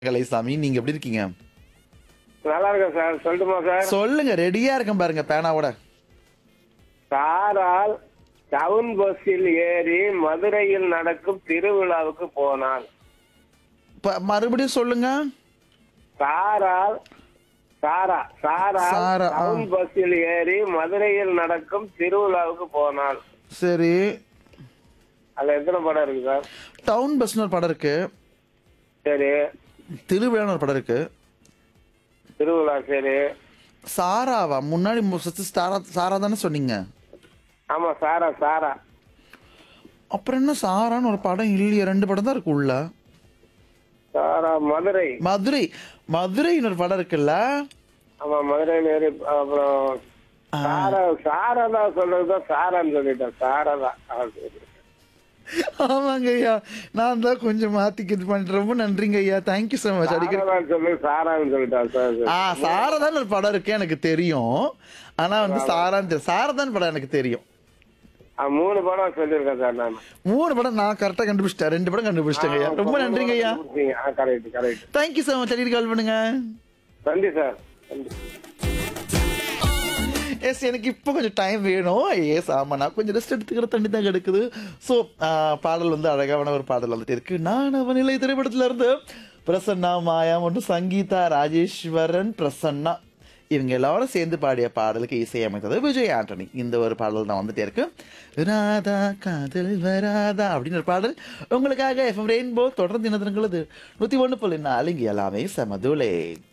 கலைசாமி, நீங்க எப்படி இருக்கீங்க? நல்லா இருக்கேன் சார். சொல்லட்டுமா சார்? சொல்லுங்க, ரெடியா இருக்கேன் பாருங்க பேனாவோட. சாரால் டவுன் பஸ்ஸில் ஏறி மதுரையில் நடக்கும் திருவிழாவுக்கு போனாள். மறுபடியும் சொல்லுங்க. சாரால் சாரா சாரா சாரா, ஆ. டவுன் பஸ்ஸில் ஏறி மதுரையில் நடக்கும் திருவிழாவுக்கு போனாள். சரி. அதுல எத்தனை படம் இருக்கு சார்? டவுன் பஸ்னு ஒரு படம் இருக்கு, சரி. திருவிழான்னு ஒரு படம் இருக்கு. திருவிழா, சரி. சாராவா? முன்னாடி சாரா சாரா தானே சொன்னீங்க? ஆமா, சாரா சாரா. அப்புறம் என்ன சாரான்னு ஒரு படம் இல்லையா? 2 படம் தான் இருக்கு உள்ள. சாரா மதுரை. மதுரை, மதுரைன்னு ஒரு படம் இருக்குல்ல? ஆமா, மதுரையில் ஏறி அப்புறம் சாரா சாரா தான் சொல்றதுதான் சாரான்னு சொல்லிட்டேன். சாரா தான். ஆமாங்க ஐயா, நான் தான் கொஞ்சம் மாத்திக்கிட்டு பண்றேன். ரொம்ப நன்றிங்க ஐயா, தேங்க்யூ ஸோ மச். அடிக்கடி சொல்லு சாரான்னு சொல்லிட்டேன் சார். சாரதான் ஒரு படம் இருக்கு எனக்கு தெரியும். ஆனா வந்து சாரதான் படம் எனக்கு தெரியும். 3 படம் சொல்லியிருக்கேன் சார் நான். 3 படம் நான் கரெக்டா கண்டுபிடிச்சிட்டேன். 2 படம் கண்டுபிடிச்சிட்டேங்க ஐயா. ரொம்ப நன்றிங்க ஐயா. Correct correct. Thank you so much. அடிக்கடி கால் பண்ணுங்க. நன்றி சார். நன்றி. எஸ், எனக்கு இப்போ கொஞ்சம் டைம் வேணும். எஸ், ஆமா, நான் கொஞ்சம் ரெஸ்ட் எடுத்துக்கிற தண்ணி தான் கிடக்குது. ஸோ பாடல் வந்து அழகான ஒரு பாடல் வந்துட்டு இருக்கு. நான் அவனிலை திரைப்படத்துல இருந்து பிரசன்னா, மாயா மற்றும் சங்கீதா, ராஜேஸ்வரன், பிரசன்னா இவங்க எல்லாரும் சேர்ந்து பாடிய பாடலுக்கு இசையமைத்தது விஜய் ஆண்டனி. இந்த ஒரு பாடல் தான் வந்துட்டே இருக்கு. ராதா காதல் வராதா அப்படின்னு ஒரு பாடல் உங்களுக்காக எஃப்எம் ரெயின்போ தொடர்ந்து இனத்தினங்களது 101.4 இங்க எல்லாமே சமதுலே.